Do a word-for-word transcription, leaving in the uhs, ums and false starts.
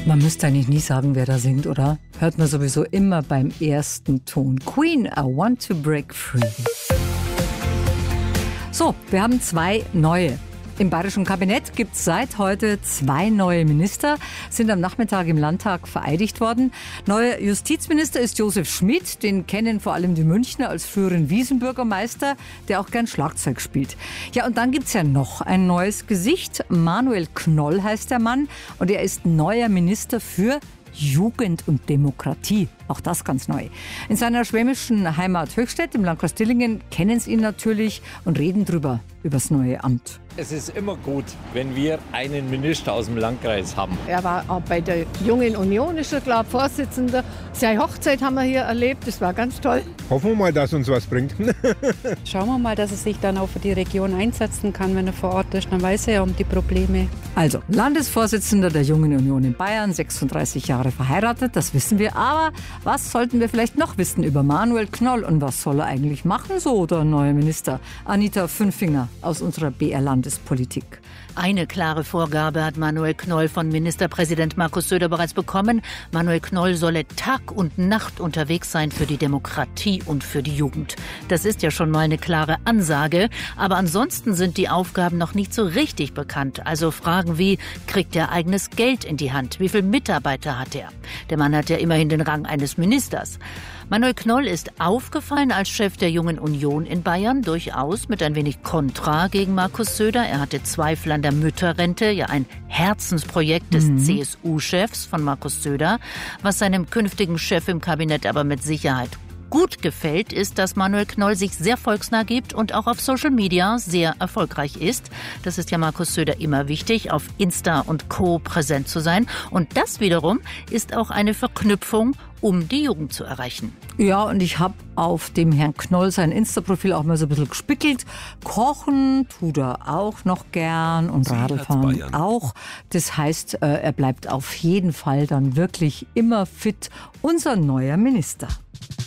Man müsste eigentlich nie sagen, wer da singt, oder? Hört man sowieso immer beim ersten Ton. Queen, I want to break free. So, wir haben zwei neue. Im Bayerischen Kabinett gibt es seit heute zwei neue Minister, sind am Nachmittag im Landtag vereidigt worden. Neuer Justizminister ist Josef Schmid, den kennen vor allem die Münchner als früheren Wiesenbürgermeister, der auch gern Schlagzeug spielt. Ja, und dann gibt es ja noch ein neues Gesicht. Manuel Knoll heißt der Mann und er ist neuer Minister für Jugend und Demokratie. Auch das ganz neu. In seiner schwäbischen Heimat Höchstädt im Landkreis Dillingen kennen sie ihn natürlich und reden drüber, übers neue Amt. Es ist immer gut, wenn wir einen Minister aus dem Landkreis haben. Er war auch bei der Jungen Union, ist er, glaube ich, Vorsitzender. Seine Hochzeit haben wir hier erlebt, das war ganz toll. Hoffen wir mal, dass uns was bringt. Schauen wir mal, dass er sich dann auch für die Region einsetzen kann, wenn er vor Ort ist. Dann weiß er ja um die Probleme. Also, Landesvorsitzender der Jungen Union in Bayern, sechsunddreißig Jahre verheiratet, das wissen wir. Aber was sollten wir vielleicht noch wissen über Manuel Knoll und was soll er eigentlich machen, so der neue Minister? Anita Fünfinger aus unserer B R-Landespolitik. Eine klare Vorgabe hat Manuel Knoll von Ministerpräsident Markus Söder bereits bekommen. Manuel Knoll solle Tag und Nacht unterwegs sein für die Demokratie und für die Jugend. Das ist ja schon mal eine klare Ansage. Aber ansonsten sind die Aufgaben noch nicht so richtig bekannt. Also Fragen wie, kriegt er eigenes Geld in die Hand? Wie viele Mitarbeiter hat er? Der Mann hat ja immerhin den Rang eines Ministers. Manuel Knoll ist aufgefallen als Chef der Jungen Union in Bayern, durchaus mit ein wenig Kontra gegen Markus Söder. Er hatte Zweifel an der Mütterrente, ja ein Herzensprojekt des mhm. C S U-Chefs von Markus Söder. Was seinem künftigen Chef im Kabinett aber mit Sicherheit gut gefällt, ist, dass Manuel Knoll sich sehr volksnah gibt und auch auf Social Media sehr erfolgreich ist. Das ist ja Markus Söder immer wichtig, auf Insta und Co. präsent zu sein. Und das wiederum ist auch eine Verknüpfung, um die Jugend zu erreichen. Ja, und ich habe auf dem Herrn Knoll sein Insta-Profil auch mal so ein bisschen gespickelt. Kochen tut er auch noch gern und Radlfahren auch. Das heißt, er bleibt auf jeden Fall dann wirklich immer fit, unser neuer Minister.